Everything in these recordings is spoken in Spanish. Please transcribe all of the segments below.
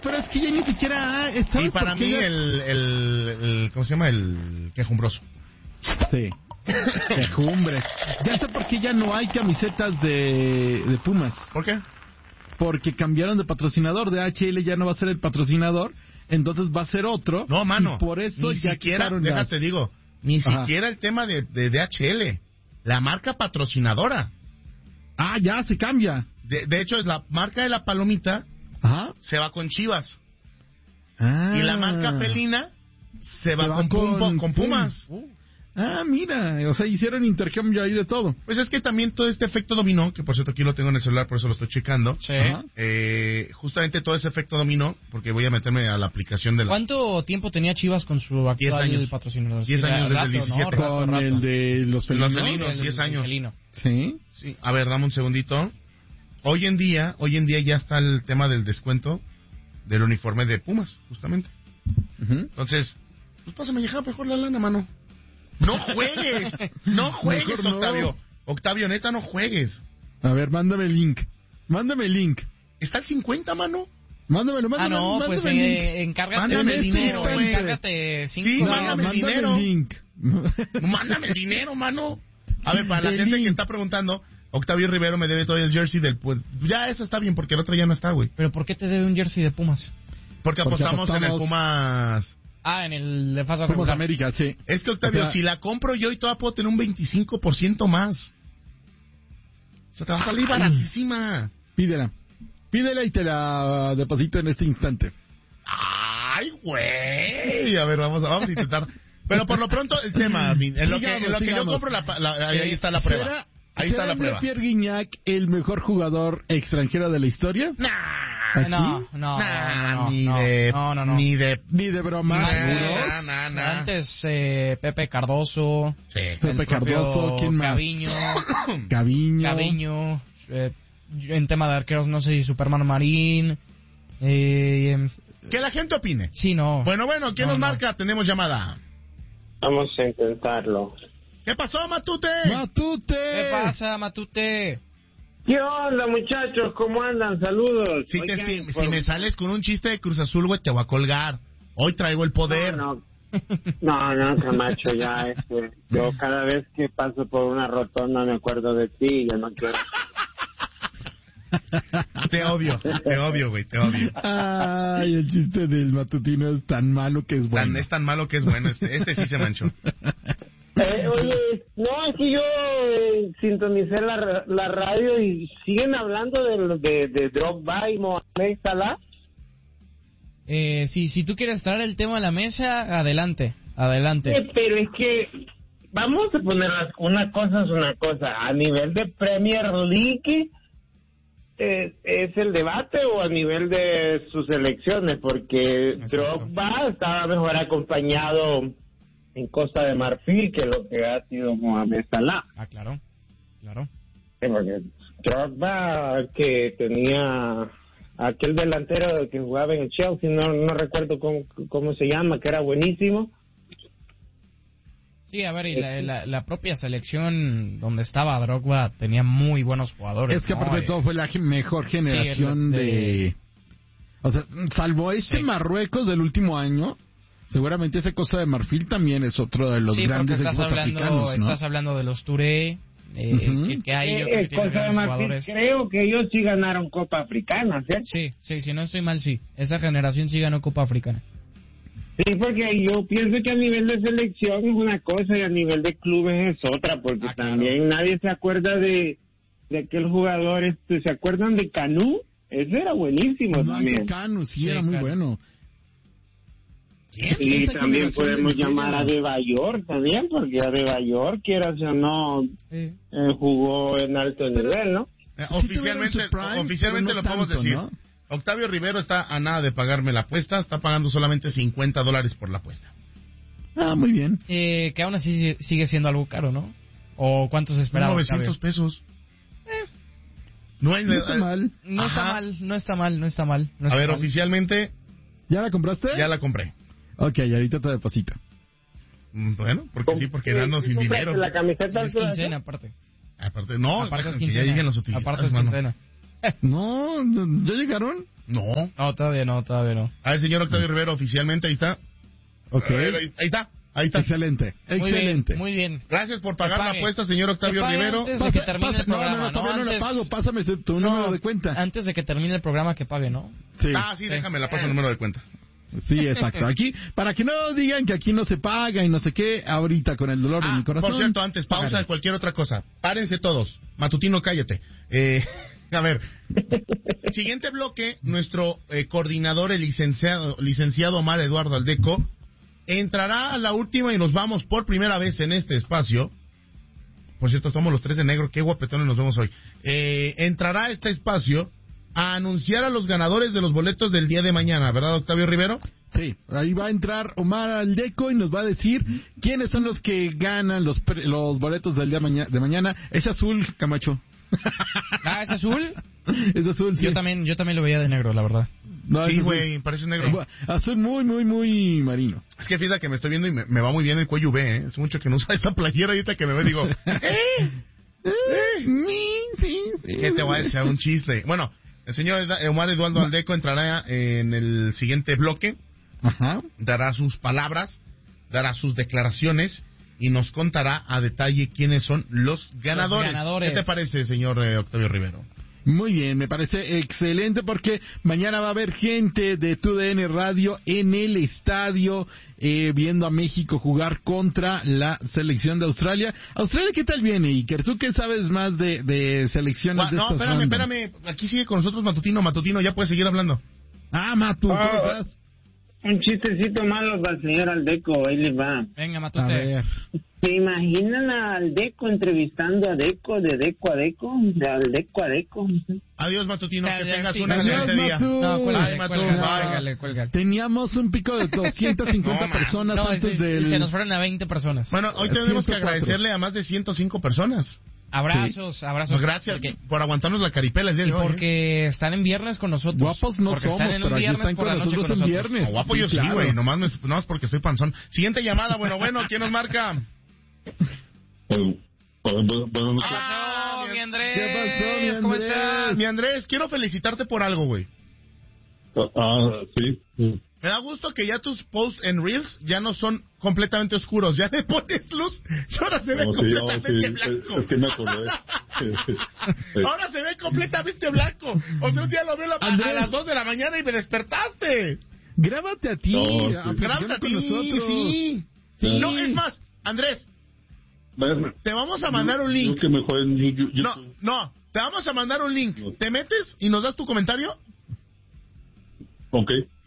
Pero es que ya ni siquiera... Y para mí el ¿cómo se llama? El quejumbroso. Sí. Quejumbres. Ya sé por qué ya no hay camisetas de Pumas. ¿Por qué? Porque cambiaron de patrocinador. DHL ya no va a ser el patrocinador, entonces va a ser otro. No, mano. Y por eso ni ya siquiera, quitaron déjate digo, ni siquiera el tema de DHL. La marca patrocinadora. Ah, ya se cambia. De hecho, es la marca de la palomita. Ajá. Se va con Chivas. Ah. Y la marca felina se va con Pumas. Ah, mira, o sea, hicieron intercambio ahí de todo. Pues es que también todo este efecto dominó, que por cierto aquí lo tengo en el celular, por eso lo estoy checando. Sí. Justamente todo ese efecto dominó, porque voy a meterme a la aplicación de la... ¿Cuánto tiempo tenía Chivas con su actual patrocinador? 10 años desde el 17. ¿No? Con el de los felinos. Los felinos, 10 años. Sí. Sí. A ver, dame un segundito. Hoy en día ya está el tema del descuento del uniforme de Pumas, justamente. Entonces, pues pásame ya mejor la lana, mano. No juegues, no juegues, no. Octavio, neta, no juegues. A ver, mándame el link. ¿Está el 50, mano? Mándamelo. Pues encárgate dinero. Encárgate 5. Sí, mándame dinero. El link. Mándame el dinero, mano. A ver, para la gente que está preguntando, Octavio Rivero me debe todo el jersey del... Pues, ya esa está bien, porque el otro ya no está, güey. ¿Pero por qué te debe un jersey de Pumas? Porque apostamos en el Pumas... en el de fase Pumas América, sí. Es que, Octavio, si la compro yo y todavía puedo tener un 25% más. O sea, te va a salir baratísima. Pídela y te la deposito en este instante. ¡Ay, güey! A ver, vamos a intentar. Pero por lo pronto, el tema, en lo que yo compro, ahí está la prueba. Ahí está la prueba. ¿Pierre Guignac el mejor jugador extranjero de la historia? No. Ni de broma. Antes Pepe Cardoso. Sí. Pepe Cardoso, ¿quién más? Gaviño. En tema de arqueros, no sé si Superman Marín. Que la gente opine. Sí, no. Bueno, ¿quién nos marca? Tenemos llamada. Vamos a intentarlo. ¿Qué pasó, Matute? ¿Qué pasa, Matute? ¿Qué onda, muchachos? ¿Cómo andan? Saludos. Si me sales con un chiste de Cruz Azul, güey, te voy a colgar. Hoy traigo el poder. No, Camacho, ya, yo cada vez que paso por una rotonda me acuerdo de ti y ya no quiero. Te odio, güey, te odio. Ay, el chiste del matutino es tan malo que es bueno. Es tan malo que es bueno, este sí se manchó. Oye, no, es que yo sintonicé la radio y siguen hablando de Drogba y Mohamed Salah. Si tú quieres traer el tema a la mesa, adelante. Pero es que vamos a poner una cosa es una cosa. A nivel de Premier League, ¿es el debate o a nivel de sus elecciones? Porque Drogba estaba mejor acompañado en Costa de Marfil que lo que ha sido Mohamed Salah. Ah, claro. Sí, porque Drogba, que tenía aquel delantero que jugaba en el Chelsea, no recuerdo cómo se llama, que era buenísimo. Sí, a ver, y la propia selección donde estaba Drogba tenía muy buenos jugadores. Es que aparte de todo fue la mejor generación de... O sea, salvo Marruecos del último año, seguramente esa Costa de Marfil también es otro de los grandes equipos africanos, ¿no? Estás hablando de los Touré, que hay yo creo que tiene Costa de Marfil, jugadores. Creo que ellos sí ganaron Copa Africana, ¿cierto? Sí, si no estoy mal, sí. Esa generación sí ganó Copa Africana. Sí, porque yo pienso que a nivel de selección es una cosa y a nivel de clubes es otra, porque también nadie se acuerda de aquel jugador, ¿se acuerdan de Canú? Ese era buenísimo también. Canú, sí, era muy bueno. Y también podemos llamar a Adebayor también, porque Adebayor, quieras o no, jugó en alto nivel, ¿no? Oficialmente lo podemos decir, ¿no? Octavio Rivero está a nada de pagarme la apuesta, está pagando solamente $50 por la apuesta. Ah, muy bien. Que aún así sigue siendo algo caro, ¿no? ¿O cuántos esperaba? $900. No está mal. No está mal. A ver, oficialmente... ¿Ya la compraste? Ya la compré. Ok, y ahorita te deposito. Bueno, porque ando sin dinero. La camiseta es quincena, aparte. Aparte, no, aparte que ya lleguen las utilidades, aparte es quincena. No, ¿ya llegaron? No. No, todavía no. A ver, señor Octavio Rivero, oficialmente, ahí está. Ok. Ver, ahí está. Excelente. Muy bien. Gracias por pagar la apuesta, señor Octavio Rivero. Antes de que termine el programa, todavía no la pago. Pásame tu número de cuenta. Antes de que termine el programa, que pague, ¿no? Sí. Sí, déjame, la paso el número de cuenta. Sí, exacto. Aquí, para que no digan que aquí no se paga y no sé qué, ahorita con el dolor de mi corazón. Por cierto, antes, pausa de cualquier otra cosa. Párense todos. Matutino, cállate. A ver, siguiente bloque, nuestro coordinador, el licenciado Omar Eduardo Aldeco, entrará a la última y nos vamos por primera vez en este espacio. Por cierto, somos los tres de negro, qué guapetones nos vemos hoy. Entrará a este espacio a anunciar a los ganadores de los boletos del día de mañana, ¿verdad, Octavio Rivero? Sí, ahí va a entrar Omar Aldeco y nos va a decir quiénes son los que ganan los boletos del día de mañana. Es azul, Camacho. ¿Es azul? Es azul, sí. Yo también lo veía de negro, la verdad. No, sí, güey, parece negro. Azul muy marino. Es que fíjate que me estoy viendo y me va muy bien el cuello V, ¿eh? Es mucho que no usa esta playera ahorita que me ve, digo... Sí. ¿Qué te voy a decir? Un chiste. Bueno, el señor Omar Eduardo Aldeco entrará en el siguiente bloque. Ajá. Dará sus palabras, dará sus declaraciones y nos contará a detalle quiénes son los ganadores. ¿Qué te parece, señor Octavio Rivero? Muy bien, me parece excelente porque mañana va a haber gente de TUDN Radio en el estadio viendo a México jugar contra la selección de Australia. ¿Australia qué tal viene, Iker? ¿Tú qué sabes más de selecciones de estas bandas? Espérame. Aquí sigue con nosotros Matutino, ya puedes seguir hablando. Matu, ¿cómo estás? Un chistecito malo para el señor Aldeco, ahí le va. Venga, Matute. A ver. ¿Se imaginan a Aldeco entrevistando a Deco, de Deco a Deco, de Aldeco a Deco? Adiós, Matutino, que tengas un Adiós, excelente día. No, Cuélgale. Teníamos un pico de 250 personas antes del... Se nos fueron a 20 personas. Bueno, hoy tenemos que agradecerle a más de 105 personas. Abrazos. Pues gracias por aguantarnos la caripela el día de hoy. Porque están en viernes con nosotros. Guapos no porque somos, pero aquí están con nosotros en viernes. No, guapo yo sí, güey, nomás porque estoy panzón. Siguiente llamada, bueno, ¿quién nos marca? Mi Andrés. ¿Qué pasó, mi Andrés? ¿Cómo estás? Mi Andrés, quiero felicitarte por algo, güey. Sí. Me da gusto que ya tus posts en Reels ya no son completamente oscuros. Ya le pones luz y ahora se ve completamente blanco. Es que me acordé. Ahora se ve completamente blanco. O sea, un día lo veo a las 2 de la mañana y me despertaste. Grábate a ti. Grábate a ti, nosotros. Sí. No, es más, Andrés, te vamos a mandar un link. Que mejor en YouTube. No, te vamos a mandar un link. ¿Te metes y nos das tu comentario? Ok.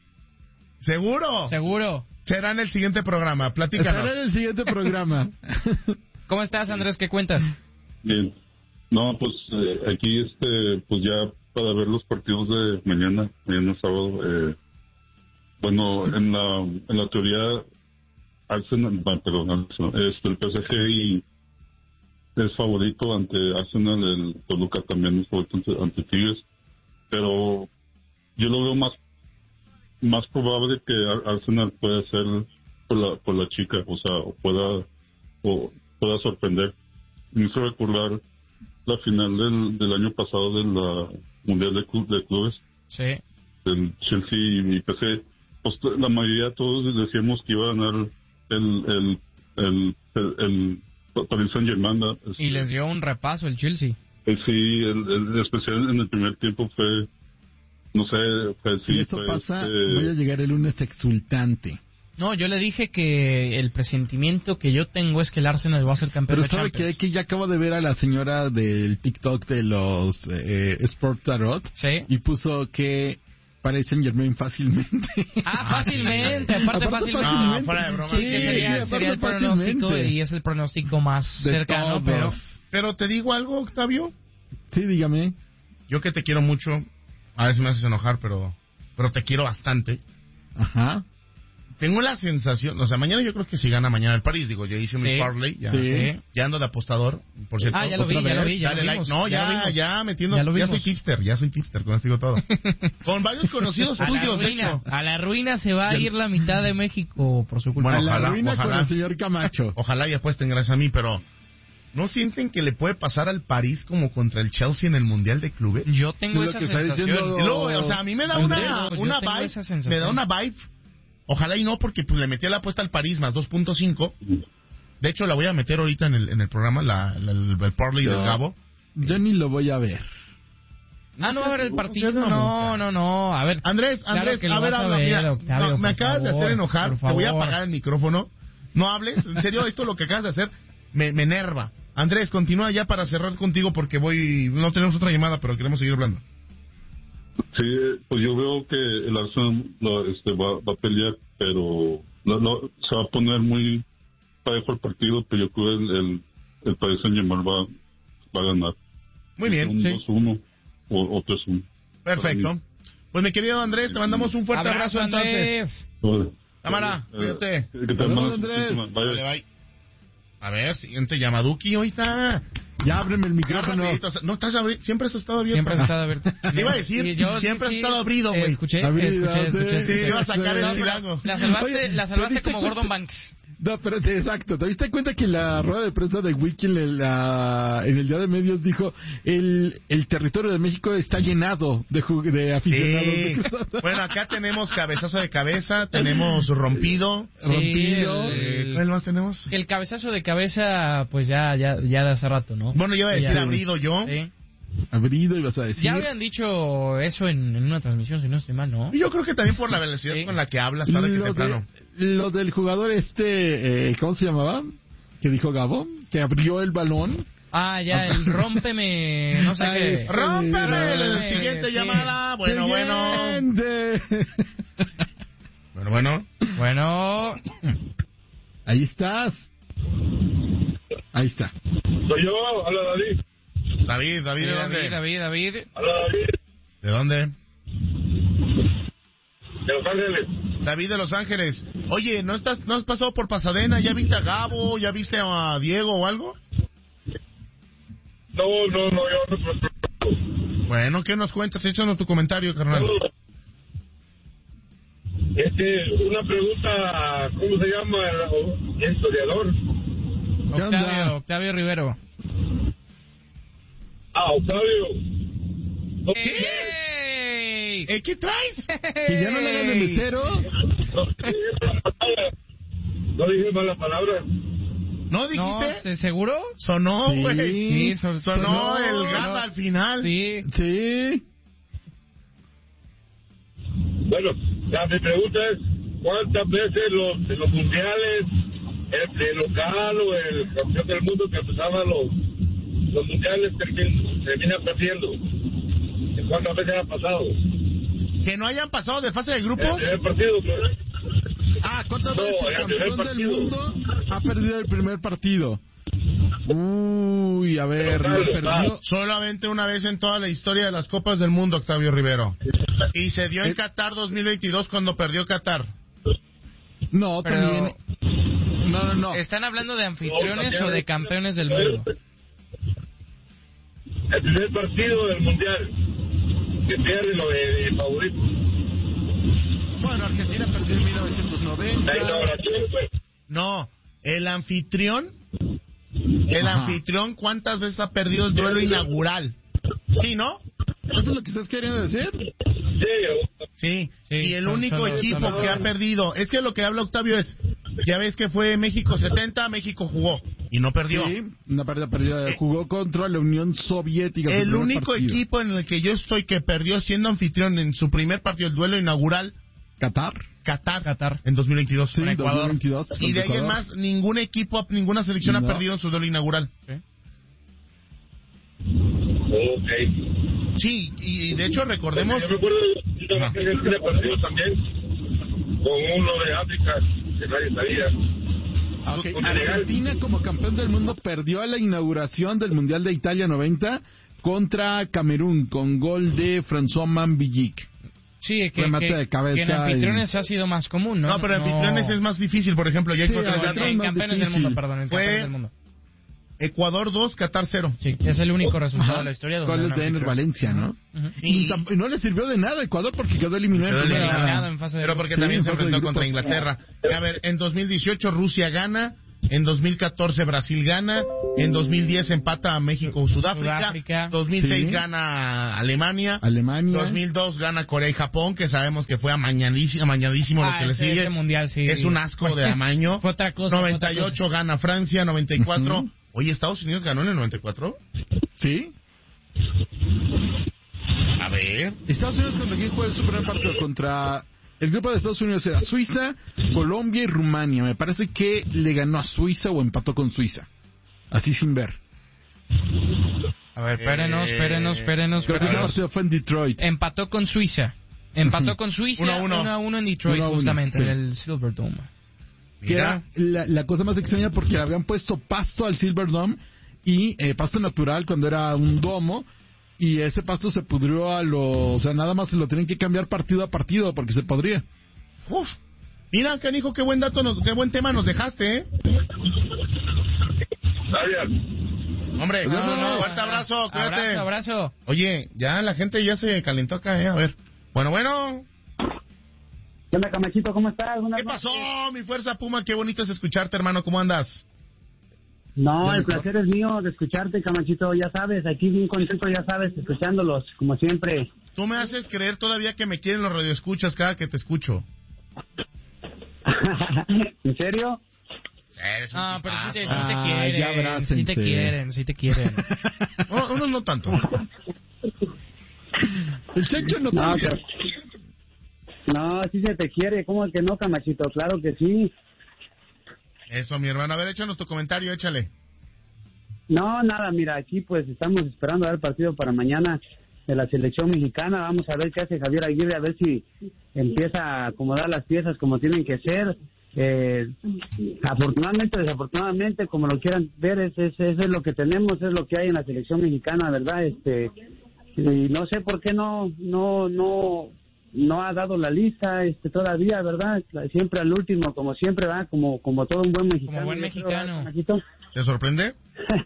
¿Seguro? Será en el siguiente programa. Platícanos. Será en el siguiente programa. ¿Cómo estás, Andrés? ¿Qué cuentas? Bien. No, pues aquí pues ya para ver los partidos de mañana sábado. Bueno, en la teoría Arsenal, el PSG es favorito ante Arsenal, el Toluca también es favorito ante Tigres, pero yo lo veo más probable que Arsenal pueda ser por la chica, o sea, pueda sorprender. Me hizo recordar la final del año pasado de la Mundial de Clubes. Sí. Del Chelsea y PSG. Pues la mayoría todos decíamos que iba a ganar el Paris Saint-Germain. Y les dio un repaso el Chelsea. Sí, el especial en el primer tiempo fue... No sé, si eso pasa, voy a llegar el lunes exultante. No, yo le dije que el presentimiento que yo tengo es que el Arsenal va a ser campeón de Champions. Pero ¿sabe que ya acabo de ver a la señora del TikTok de los Sport Tarot? Sí. Y puso que Paris Saint-Germain fácilmente. Fácilmente, aparte fácilmente. No, fuera de broma. Sí, sería el pronóstico y es el pronóstico más de cercano, pero te digo algo, Octavio. Sí, dígame. Yo que te quiero mucho, a veces me haces enojar, pero te quiero bastante. Ajá. Tengo la sensación, o sea, mañana yo creo que si gana mañana el París, digo, yo hice mi parlay, ya ando de apostador, por cierto. Ya lo vi. Dale like. No, ya metiendo, ya soy tipster, con esto digo todo. Con varios conocidos tuyos, de hecho. A la ruina se va a ir la mitad de México por su culpa. Bueno, a la ruina con el señor Camacho. Ojalá y apuesten gracias a mí, pero ¿No sienten que le puede pasar al París como contra el Chelsea en el Mundial de Clubes? Yo tengo esa sensación. Y luego, o sea, a mí me da una vibe, me da una vibe. Ojalá y no, porque pues le metí la apuesta al París más 2.5. De hecho, la voy a meter ahorita en el programa, el parlay del Gabo. Yo ni lo voy a ver. No a ver el partido. No. A ver. Andrés, a ver, habla. Mira, Octavio, me acabas de hacer enojar. Te voy a apagar el micrófono. No hables. En serio, esto lo que acabas de hacer me enerva. Andrés, continúa ya para cerrar contigo porque no tenemos otra llamada, pero queremos seguir hablando. Sí, pues yo veo que el Arsenal va a pelear, pero se va a poner muy parejo el partido, pero yo creo que el Paris Saint-Germain va a ganar. Muy bien. Un 2-1 o 3-1. Perfecto. Pues mi querido Andrés, te mandamos un fuerte abrazo entonces. Cámara, cuídate. Andrés. Vale, bye. A ver, siguiente llamaduki ahorita. Ya ábreme el micrófono. No estás abriendo, siempre has estado abierto. Siempre has estado abierto. Te iba a decir, siempre has estado abrido, güey. Escuché. Sí, iba a sacar el chilango. La salvaste como Gordon Banks. No, pero sí, exacto. ¿Te diste cuenta que la rueda de prensa de Wiki en el Día de Medios dijo el territorio de México está llenado de aficionados? Sí. Bueno, acá tenemos cabezazo de cabeza, tenemos rompido. ¿Cuál más tenemos? El cabezazo de cabeza, pues ya de hace rato, ¿no? Bueno, yo iba a decir abrido yo. Sí. Abrido, ibas a decir. Ya habían dicho eso en una transmisión, si no estoy mal, ¿no? Y yo creo que también por la velocidad con la que hablas tarde que temprano. Lo del jugador ¿cómo se llamaba? Que dijo Gabo, que abrió el balón. Ah, ya, el rómpeme, no sé qué. ¡Rómpeme! Siguiente llamada. Bueno. Bueno. Ahí estás. Ahí está. Soy yo, hola David. David, ¿de dónde? David. Hola David. ¿De dónde? De Los Ángeles. David de Los Ángeles. Oye, ¿no has pasado por Pasadena? ¿Ya viste a Gabo? ¿Ya viste a Diego o algo? No, yo no. Bueno, ¿qué nos cuentas? Échanos tu comentario, carnal. Una pregunta, ¿cómo se llama el historiador? Octavio Rivero. Octavio. ¡Hey! ¿Qué traes? Que ya no le hagan de mesero. No dije mala palabra. ¿No dijiste? ¿No? ¿Seguro? Sonó, güey. Sí, sonó el GABA al final. Sí. Bueno, mi pregunta es, ¿cuántas veces los mundiales, el local o el campeón del mundo que empezaban los mundiales termina perdiendo? ¿Cuántas veces ha pasado? ¿Que no hayan pasado de fase de grupos? El primer partido, ¿cuántas veces el campeón del mundo ha perdido el primer partido? Uy, a ver, lo perdió solamente una vez en toda la historia de las Copas del Mundo, Octavio Rivero. Y se dio en Qatar 2022 cuando perdió Qatar. No, también. No. ¿Están hablando de anfitriones o de campeones del mundo? El primer partido del mundial que pierde lo de favorito. Bueno, Argentina perdió en 1990. La inauguración, pues. No, el anfitrión, ¿cuántas veces ha perdido el duelo inaugural? ¿Sí, no? ¿Eso es lo que estás queriendo decir? Sí. Y el único equipo que ha perdido, es que lo que habla Octavio es, ya ves que fue México 70, México jugó y no perdió. Sí, una pérdida. Jugó contra la Unión Soviética. El único equipo en el que yo estoy que perdió siendo anfitrión en su primer partido, el duelo inaugural, Qatar. En 2022. Sí, Ecuador. 2022. Y de ahí en más, ningún equipo, ninguna selección ha perdido en su duelo inaugural. Sí, y de hecho recordemos... Yo recuerdo que el partido también con uno de África, que nadie sabía. Argentina como campeón del mundo perdió a la inauguración del Mundial de Italia 90 contra Camerún con gol de François Mambillic. Sí, que en anfitriones ha sido más común, ¿no? No, pero en anfitriones es más difícil, por ejemplo. Ya en campeones del mundo, perdón. Fue Ecuador 2, Qatar 0. Sí, es el único resultado de la historia. Con el de Ener Valencia, ¿no? Y no le sirvió de nada a Ecuador porque quedó eliminado en fase de pero porque también se enfrentó contra Inglaterra. A ver, en 2018 Rusia gana En 2014 Brasil gana. En 2010 empata a México o Sudáfrica. 2006 gana Alemania. 2002 gana Corea y Japón, que sabemos que fue amañadísimo lo que le sigue. Ese mundial, sí. Es un asco de amaño. Fue otra cosa. 98 gana Francia. 94. Oye, ¿Estados Unidos ganó en el 94? Sí. A ver. Estados Unidos contra quién juega el super partido. Contra el grupo de Estados Unidos era Suiza, Colombia y Rumania. Me parece que le ganó a Suiza o empató con Suiza. Así sin ver. A ver, espérenos. Creo que ese partido fue en Detroit. Empató con Suiza. 1-1 en Detroit, 1-1, justamente, sí. en el Silverdome. Que era la cosa más extraña porque habían puesto pasto al Silverdome y pasto natural cuando era un domo. Y ese pasto se pudrió o sea, nada más se lo tienen que cambiar partido a partido porque se podría. Uf, mira, canijo, qué buen dato, qué buen tema nos dejaste, ¿eh? Hombre, fuerte abrazo, cuídate. Abrazo. Oye, ya la gente ya se calentó acá, a ver. Bueno. ¿Qué onda, Camachito? ¿Cómo estás? ¿Qué pasó, mi fuerza Puma? Qué bonito es escucharte, hermano, ¿cómo andas? No, el placer es mío de escucharte, Camachito, ya sabes, aquí bien contento, ya sabes, escuchándolos, como siempre. Tú me haces creer todavía que me quieren los radioescuchas cada que te escucho. ¿En serio? Ah, pero sí te quieren, sí te quieren. Unos no tanto. El Checho no tanto. No, sí se te quiere, ¿cómo es que no, Camachito? Claro que sí. Eso, mi hermano. A ver, échanos tu comentario, échale. No, nada, mira, aquí pues estamos esperando a ver el partido para mañana de la selección mexicana. Vamos a ver qué hace Javier Aguirre, a ver si empieza a acomodar las piezas como tienen que ser. Afortunadamente, desafortunadamente, como lo quieran ver, eso es lo que tenemos, es lo que hay en la selección mexicana, ¿verdad? Y no sé por qué no ha dado la lista todavía, ¿verdad? Siempre al último, como siempre, va, como todo un buen mexicano. Como buen mexicano. ¿Te sorprende?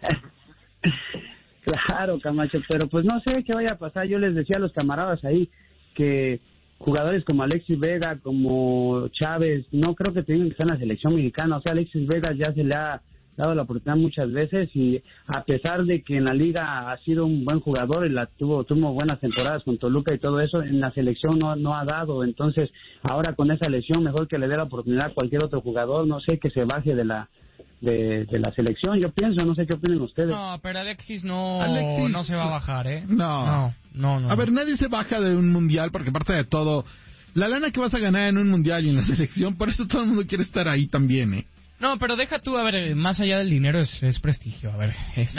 Claro, Camacho, pero pues no sé qué vaya a pasar. Yo les decía a los camaradas ahí que jugadores como Alexis Vega, como Chávez, no creo que tengan que estar en la selección mexicana. O sea, Alexis Vega ya se le ha dado la oportunidad muchas veces y a pesar de que en la liga ha sido un buen jugador y tuvo buenas temporadas con Toluca y todo eso, en la selección no ha dado. Entonces ahora con esa lesión mejor que le dé la oportunidad a cualquier otro jugador, no sé, que se baje de la selección, yo pienso, no sé qué opinan ustedes. No, pero Alexis no se va a bajar, ¿eh? No. A ver, nadie se baja de un mundial porque aparte de todo, la lana que vas a ganar en un mundial y en la selección, por eso todo el mundo quiere estar ahí también, ¿eh? No, pero deja tú, a ver, más allá del dinero es prestigio, a ver. Es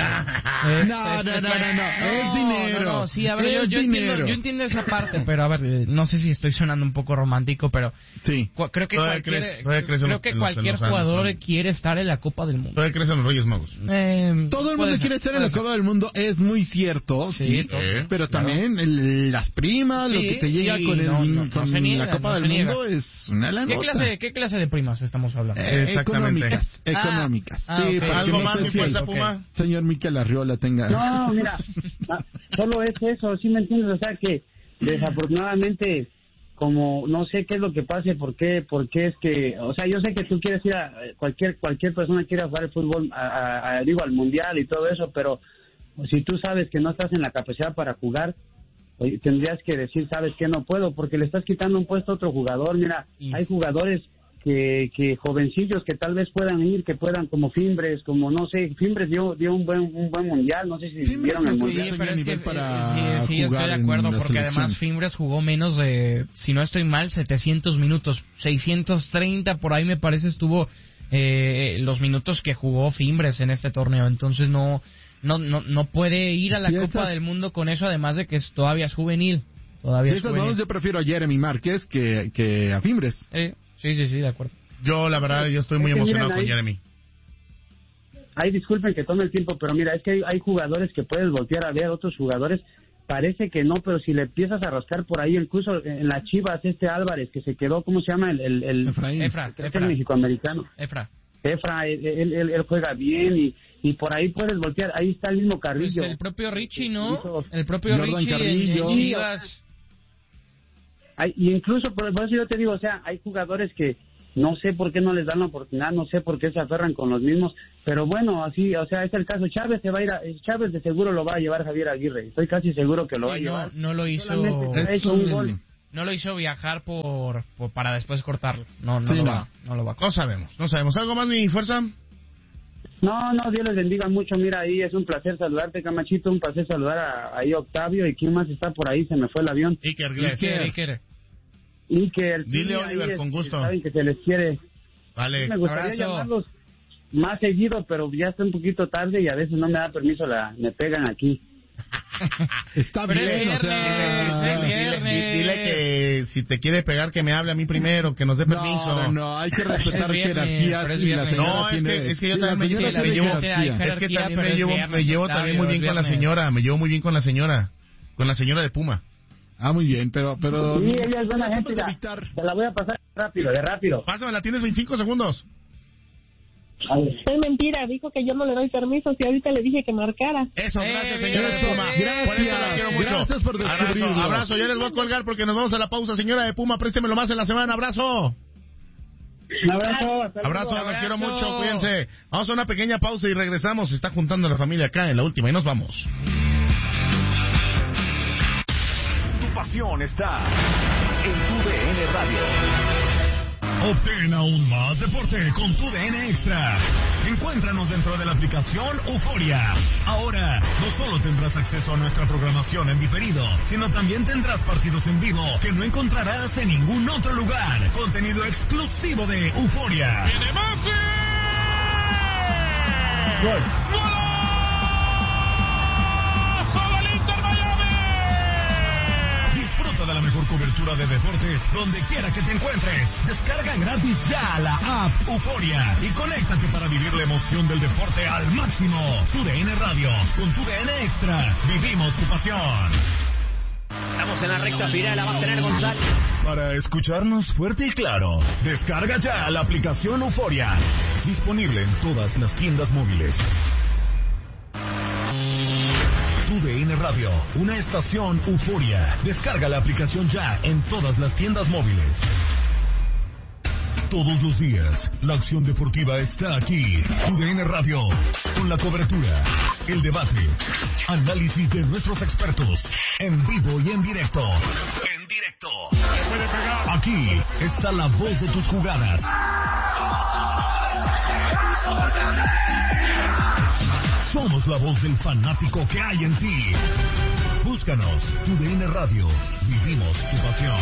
dinero. No, sí, a ver, yo entiendo esa parte, pero a ver, no sé si estoy sonando un poco romántico, pero sí. Creo que cualquier jugador quiere estar en la Copa del Mundo. Todavía crees en los Reyes Magos. Todo el mundo quiere estar en la Copa del Mundo, es muy cierto, sí, pero también las primas, lo que te llega con la Copa del Mundo es una lanota. ¿Qué clase de primas estamos hablando? Exactamente. Económicas. Sí, ¿algo más, mi fuerza, Puma? Señor Miquel Arriola tenga... No, mira, solo es eso, ¿sí me entiendes? O sea que desafortunadamente, como no sé qué es lo que pase, por qué es que... O sea, yo sé que tú quieres ir a... Cualquier persona quiere jugar el fútbol, al mundial y todo eso, pero si tú sabes que no estás en la capacidad para jugar, tendrías que decir, ¿sabes qué? No puedo, porque le estás quitando un puesto a otro jugador. Mira, hay jugadores... Que jovencillos que tal vez puedan ir, que puedan, como Fimbres, como no sé, Fimbres dio un buen mundial, no sé si vieron el mundial. Sí, pero es que sí, estoy de acuerdo, porque además Fimbres jugó menos de, si no estoy mal, 700 minutos, 630 por ahí me parece estuvo los minutos que jugó Fimbres en este torneo, entonces no puede ir a la Copa del Mundo con eso, además de que todavía es juvenil. Yo prefiero a Jeremy Márquez que a Fimbres. Sí, de acuerdo. Yo, la verdad, yo estoy muy emocionado con Jeremy. Ay, disculpen que tome el tiempo, pero mira, es que hay jugadores que puedes voltear a ver, otros jugadores, parece que no, pero si le empiezas a rascar por ahí, incluso en las Chivas, Álvarez, que se quedó, ¿cómo se llama? Efra. El mexicoamericano. Efra, él juega bien y por ahí puedes voltear, ahí está el mismo Carrillo. Pues el propio Richie, ¿no? El propio Jordan Richie Carrillo. en Chivas. Y incluso, por eso yo te digo, o sea, hay jugadores que no sé por qué no les dan la oportunidad, no sé por qué se aferran con los mismos, pero bueno, así, o sea, es el caso. Chávez se va a ir Chávez de seguro lo va a llevar Javier Aguirre, estoy casi seguro que lo va a llevar. No lo hizo. Un gol. No lo hizo viajar para después cortarlo. No lo va a cortar. No sabemos. ¿Algo más, mi fuerza? No, Dios les bendiga mucho. Mira, ahí es un placer saludarte, Camachito, un placer saludar a Octavio. ¿Y quién más está por ahí? Se me fue el avión. Iker. Dile a Oliver, con gusto. Saben que se les quiere. Vale. Me gustaría llamarlos más seguido, pero ya está un poquito tarde y a veces no me da permiso, me pegan aquí. Está bien, dile que si te quiere pegar que me hable a mí primero, que nos dé permiso. No, hay que respetar jerarquías y la señora es que yo también me llevo también muy bien con la señora, con la señora de Puma. Muy bien, pero sí, ella es buena gente, te la voy a pasar rápido. Pásamela, tienes 25 segundos. Es mentira, dijo que yo no le doy permiso, si ahorita le dije que marcara. Eso, gracias, señora de Puma. Gracias, por eso la quiero mucho. Gracias por descubrirlo. Abrazo, ya les voy a colgar porque nos vamos a la pausa, señora de Puma, préstemelo más en la semana, abrazo. Un abrazo, los quiero mucho, cuídense. Vamos a una pequeña pausa y regresamos, se está juntando la familia acá en la última y nos vamos. Tu pasión está en TUDN Radio. Obtén aún más deporte con TUDN Extra. Encuéntranos dentro de la aplicación Euforia. Ahora, no solo tendrás acceso a nuestra programación en diferido, sino también tendrás partidos en vivo que no encontrarás en ningún otro lugar. Contenido exclusivo de Euforia. ¡Viene Messi! ¡Gol! ¡Golazo del Inter Miami! Disfruta de la mejor cobertura de deportes donde quiera que te encuentres. Descarga gratis ya la app Euforia y conéctate para vivir la emoción del deporte al máximo. TUDN Radio, con TUDN Extra, vivimos tu pasión. Estamos en la recta final, la va a tener González. Para escucharnos fuerte y claro, descarga ya la aplicación Euforia. Disponible en todas las tiendas móviles. TUDN Radio, una estación Euforia. Descarga la aplicación ya en todas las tiendas móviles. Todos los días, la acción deportiva está aquí. TUDN Radio, con la cobertura, el debate, análisis de nuestros expertos, en vivo y en directo. Aquí está la voz de tus jugadas. Somos la voz del fanático que hay en ti. Búscanos, TUDN Radio. Vivimos tu pasión.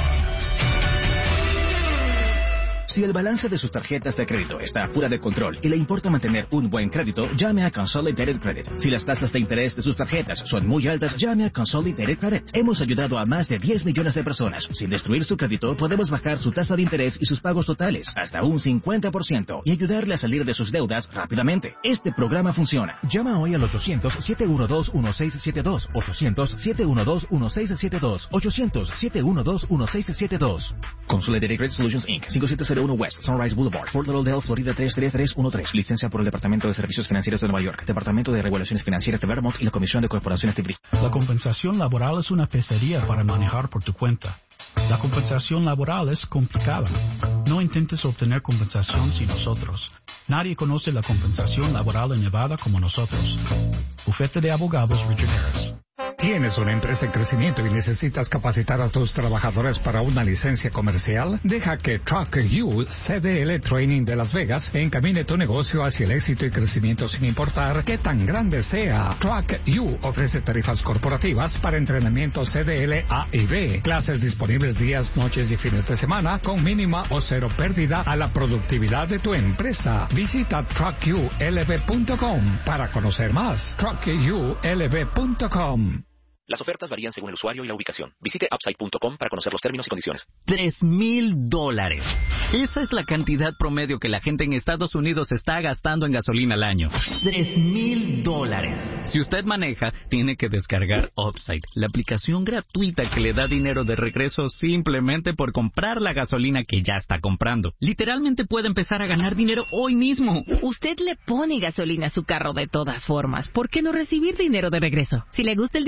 Si el balance de sus tarjetas de crédito está fuera de control y le importa mantener un buen crédito, llame a Consolidated Credit. Si las tasas de interés de sus tarjetas son muy altas, llame a Consolidated Credit. Hemos ayudado a más de 10 millones de personas. Sin destruir su crédito, podemos bajar su tasa de interés y sus pagos totales hasta un 50% y ayudarle a salir de sus deudas rápidamente. Este programa funciona. Llama hoy al 800-712-1672. 800-712-1672. 800-712-1672. Consolidated Credit Solutions Inc. 5701 West Sunrise Boulevard, Fort Lauderdale, Florida 33313. Licencia por el Departamento de Servicios Financieros de Nueva York, Departamento de Regulaciones Financieras de Vermont y la Comisión de Corporaciones de Bristol. La compensación laboral es una pesadilla para manejar por tu cuenta. La compensación laboral es complicada. No intentes obtener compensación sin nosotros. Nadie conoce la compensación laboral en Nevada como nosotros. Bufete de Abogados Richard Harris. ¿Tienes una empresa en crecimiento y necesitas capacitar a tus trabajadores para una licencia comercial? Deja que Truck U CDL Training de Las Vegas encamine tu negocio hacia el éxito y crecimiento sin importar qué tan grande sea. Truck U ofrece tarifas corporativas para entrenamiento CDL A y B, clases disponibles días, noches y fines de semana con mínima o cero pérdida a la productividad de tu empresa. Visita truckulv.com para conocer más. truckulv.com. Las ofertas varían según el usuario y la ubicación. Visite Upside.com para conocer los términos y condiciones. $3,000. Esa es la cantidad promedio que la gente en Estados Unidos está gastando en gasolina al año. $3,000. Si usted maneja, tiene que descargar Upside, la aplicación gratuita que le da dinero de regreso simplemente por comprar la gasolina que ya está comprando. Literalmente puede empezar a ganar dinero hoy mismo. Usted le pone gasolina a su carro de todas formas. ¿Por qué no recibir dinero de regreso? Si le gusta el dinero gratis,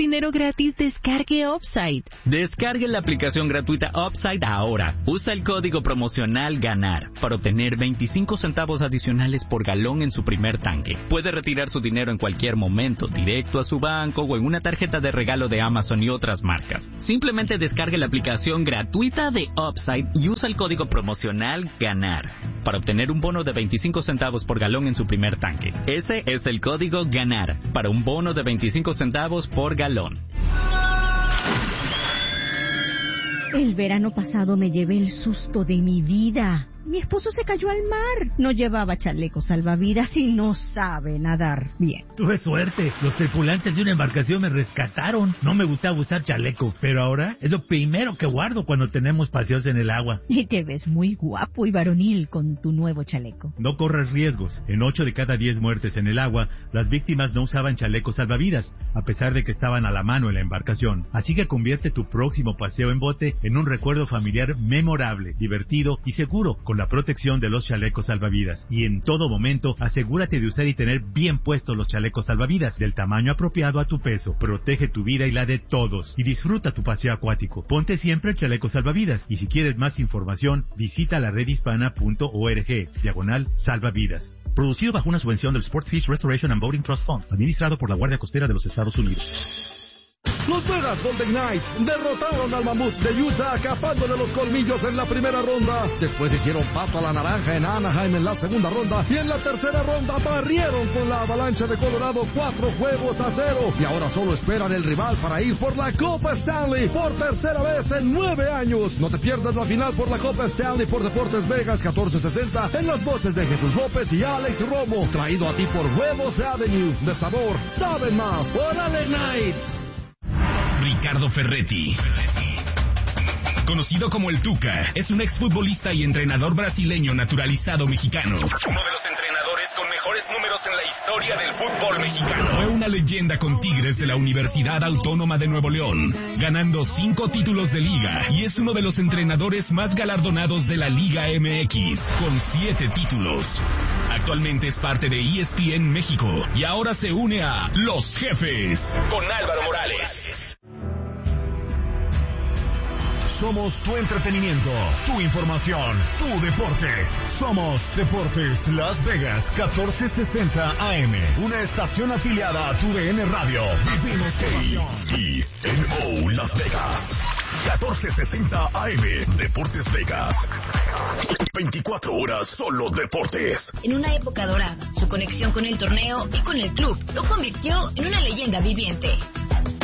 gratis, descargue Upside. Descargue la aplicación gratuita Upside ahora. Usa el código promocional GANAR para obtener 25 centavos adicionales por galón en su primer tanque. Puede retirar su dinero en cualquier momento, directo a su banco o en una tarjeta de regalo de Amazon y otras marcas. Simplemente descargue la aplicación gratuita de Upside y usa el código promocional GANAR para obtener un bono de 25 centavos por galón en su primer tanque. Ese es el código GANAR para un bono de 25 centavos por galón. El verano pasado me llevé el susto de mi vida. Mi esposo se cayó al mar. No llevaba chaleco salvavidas y no sabe nadar bien. Tuve suerte. Los tripulantes de una embarcación me rescataron. No me gustaba usar chaleco, pero ahora es lo primero que guardo cuando tenemos paseos en el agua. Y te ves muy guapo y varonil con tu nuevo chaleco. No corras riesgos. En 8 de cada 10 muertes en el agua, las víctimas no usaban chalecos salvavidas, a pesar de que estaban a la mano en la embarcación. Así que convierte tu próximo paseo en bote en un recuerdo familiar memorable, divertido y seguro, con la protección de los chalecos salvavidas. Y en todo momento, asegúrate de usar y tener bien puestos los chalecos salvavidas, del tamaño apropiado a tu peso. Protege tu vida y la de todos. Y disfruta tu paseo acuático. Ponte siempre el chaleco salvavidas. Y si quieres más información, visita la redhispana.org/salvavidas. Producido bajo una subvención del Sportfish Restoration and Boating Trust Fund, administrado por la Guardia Costera de los Estados Unidos. Los Vegas Golden Knights derrotaron al Mamut de Utah, capándole los colmillos en la primera ronda. Después hicieron pato a la naranja en Anaheim en la segunda ronda. Y en la tercera ronda barrieron con la Avalancha de Colorado 4-0. Y ahora solo esperan el rival para ir por la Copa Stanley por tercera vez en 9 años. No te pierdas la final por la Copa Stanley por Deportes Vegas 1460 en las voces de Jesús López y Alex Romo. Traído a ti por Huevos Avenue. De sabor, saben más. ¡Órale, Knights! Ricardo Ferretti, conocido como el Tuca, es un exfutbolista y entrenador brasileño naturalizado mexicano. Uno de los entrenadores con mejores números en la historia del fútbol mexicano. Fue una leyenda con Tigres de la Universidad Autónoma de Nuevo León, ganando 5 títulos de liga, y es uno de los entrenadores más galardonados de la Liga MX, con 7 títulos. Actualmente es parte de ESPN México y ahora se une a Los Jefes con Álvaro Morales. Somos tu entretenimiento, tu información, tu deporte. Somos Deportes Las Vegas 1460 AM, una estación afiliada a TUDN Radio. Vivimos KINO Las Vegas 1460 AM, Deportes Vegas. 24 horas solo deportes. En una época dorada, su conexión con el torneo y con el club lo convirtió en una leyenda viviente.